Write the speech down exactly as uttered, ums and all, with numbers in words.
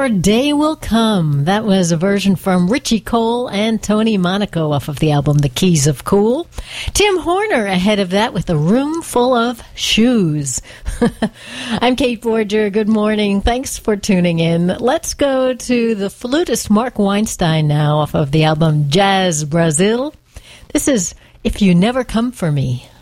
Our Day Will Come. That was a version from Richie Cole and Tony Monaco off of the album The Keys of Cool. Tim Horner ahead of that with A Room Full of Shoes. I'm Kate Borger. Good morning. Thanks for tuning in. Let's go to the flutist Mark Weinstein now off of the album Jazz Brazil. This is If You Never Come For Me.